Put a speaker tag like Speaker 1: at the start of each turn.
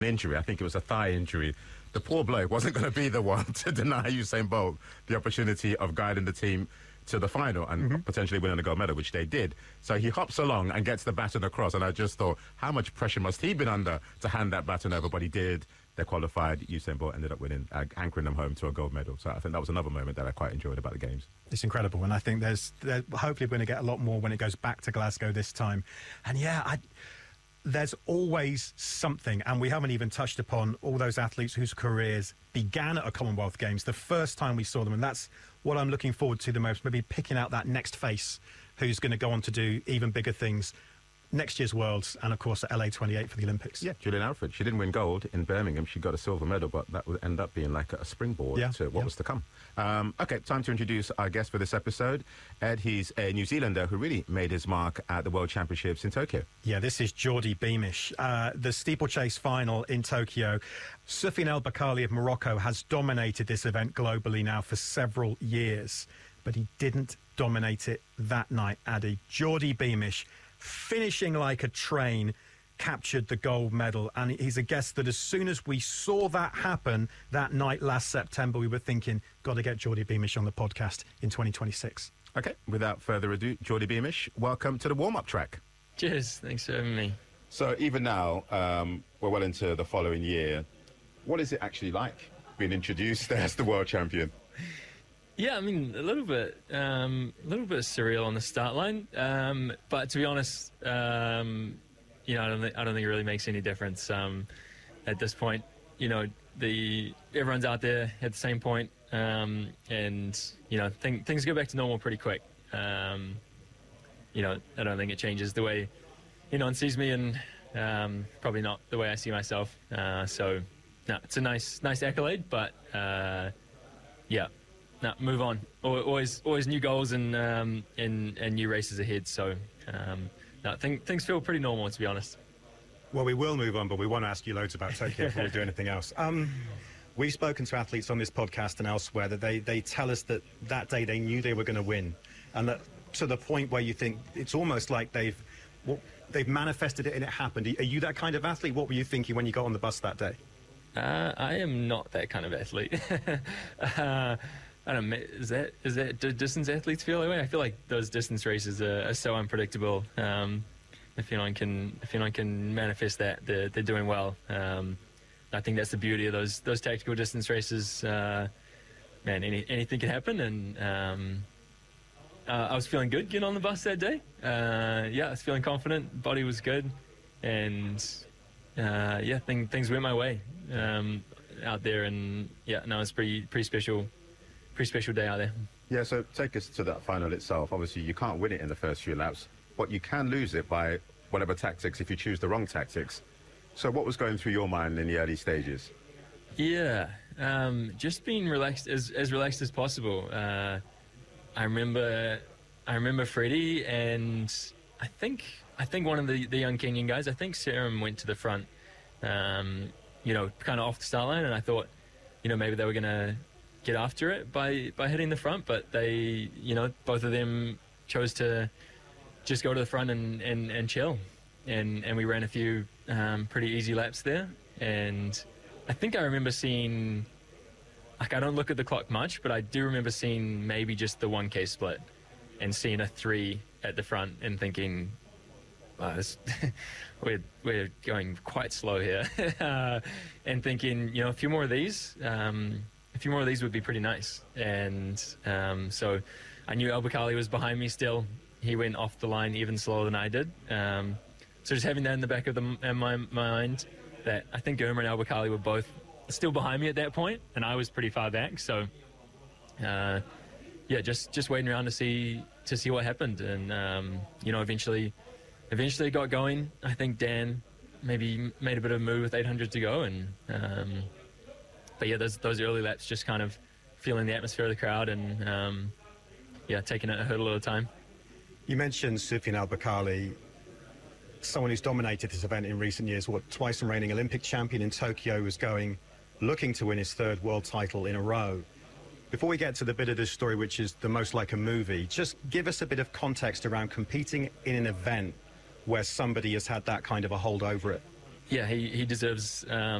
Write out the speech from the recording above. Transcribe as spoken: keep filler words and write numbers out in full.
Speaker 1: injury. I think it was a thigh injury. The poor bloke wasn't going to be the one to deny Usain Bolt the opportunity of guiding the team to the final and mm-hmm. potentially winning a gold medal, which they did. So he hops along and gets the baton across, and I just thought, how much pressure must he have been under to hand that baton over? But he did. They qualified. Usain Bolt ended up winning, uh, anchoring them home to a gold medal. So I think that was another moment that I quite enjoyed about the Games.
Speaker 2: It's incredible, and I think there's, there's hopefully we're going to get a lot more when it goes back to Glasgow this time. And yeah, I... there's always something, and we haven't even touched upon all those athletes whose careers began at a Commonwealth Games the first time we saw them, and that's what I'm looking forward to the most, maybe picking out that next face who's going to go on to do even bigger things next year's Worlds, and of course at L A twenty-eight for the Olympics.
Speaker 1: Yeah, Julian Alfred. She didn't win gold in Birmingham. She got a silver medal, but that would end up being like a springboard yeah, to what yeah. was to come. Um, okay, time to introduce our guest for this episode. Ed, he's a New Zealander who really made his mark at the World Championships in Tokyo.
Speaker 2: Yeah, this is Jordy Beamish. Uh, the steeplechase final in Tokyo. Soufiane El Bakkali of Morocco has dominated this event globally now for several years, but he didn't dominate it that night, Addy. Jordy Beamish, finishing like a train, captured the gold medal, and he's a guest that as soon as we saw that happen that night last September, we were thinking, got to get Jordy Beamish on the podcast in twenty twenty-six.
Speaker 1: Okay, without further ado, Jordy Beamish, welcome to the warm-up track.
Speaker 3: Cheers, thanks for having me.
Speaker 1: So even now, um, we're well into the following year. What is it actually like being introduced as the world champion?
Speaker 3: Yeah, I mean, a little bit, um, a little bit surreal on the start line. Um, but to be honest, um, you know, I don't think I don't think it really makes any difference um, at this point. You know, the everyone's out there at the same point, um, and you know, th- things go back to normal pretty quick. Um, you know, I don't think it changes the way anyone sees me, and um, probably not the way I see myself. Uh, so, no, it's a nice, nice accolade, but uh, yeah. No, move on. Always, always new goals and um, and, and new races ahead. So, um, no, th- things feel pretty normal, to be honest.
Speaker 2: Well, we will move on, but we want to ask you loads about Tokyo before we do anything else. Um, we've spoken to athletes on this podcast and elsewhere that they, they tell us that that day they knew they were going to win, and that to the point where you think it's almost like they've well, they've manifested it and it happened. Are you that kind of athlete? What were you thinking when you got on the bus that day?
Speaker 3: Uh, I am not that kind of athlete. uh, I don't know, is that, is that, do distance athletes feel that way? I feel like those distance races are, are so unpredictable. Um, if anyone can, if anyone can manifest that, they're, they're doing well. Um, I think that's the beauty of those, those tactical distance races. Uh, man, any, anything can happen. And, um, uh, I was feeling good getting on the bus that day. Uh, yeah, I was feeling confident. Body was good. And, uh, yeah, thing, things went my way, um, out there. And yeah, no, it's pretty, pretty special. Pretty special day out there.
Speaker 1: Yeah, so take us to that final itself. Obviously, you can't win it in the first few laps, but you can lose it by whatever tactics if you choose the wrong tactics. So what was going through your mind in the early stages?
Speaker 3: Yeah, um, just being relaxed, as, as relaxed as possible. Uh, I remember I remember Freddie and I think I think one of the, the young Kenyan guys, I think Serum went to the front, um, you know, kind of off the start line, and I thought, you know, maybe they were going to get after it by, by hitting the front, but they, you know, both of them chose to just go to the front and, and, and chill. And, and we ran a few um, pretty easy laps there. And I think I remember seeing, like, I don't look at the clock much, but I do remember seeing maybe just the one K split and seeing a three at the front and thinking, wow, this, we're, we're going quite slow here. uh, and thinking, you know, a few more of these, um, a few more of these would be pretty nice. And um, so I knew El Bakkali was behind me still. He went off the line even slower than I did. Um, so just having that in the back of the, in my mind, that I think Germa and El Bakkali were both still behind me at that point, and I was pretty far back. So uh, yeah, just just waiting around to see to see what happened. And um, you know, eventually eventually got going. I think Dan maybe made a bit of a move with eight hundred to go, and um, but yeah, those those early laps, just kind of feeling the atmosphere of the crowd and um, yeah, taking it a hurdle at a time.
Speaker 2: You mentioned Soufiane El Bakkali, someone who's dominated this event in recent years. What, twice and reigning Olympic champion in Tokyo, was going, looking to win his third world title in a row. Before we get to the bit of this story which is the most like a movie, just give us a bit of context around competing in an event where somebody has had that kind of a hold over it.
Speaker 3: yeah, he he deserves. Um,